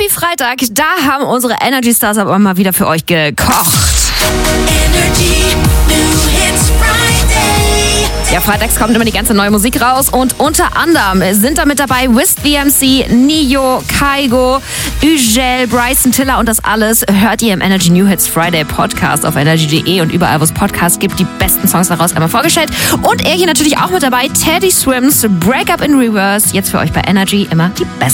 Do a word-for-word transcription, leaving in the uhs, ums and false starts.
Happy Freitag, da haben unsere Energy Stars aber mal wieder für euch gekocht. Energy New Hits Friday. Ja, freitags kommt immer die ganze neue Musik raus und unter anderem sind da mit dabei Wiz B M C, Nio, Kygo, Ugel, Bryson Tiller und das alles hört ihr im Energy New Hits Friday Podcast auf energy punkt de und überall, wo es Podcasts gibt, die besten Songs daraus einmal vorgestellt. Und er hier natürlich auch mit dabei, Teddy Swims, Break Up in Reverse, jetzt für euch bei Energy immer die besten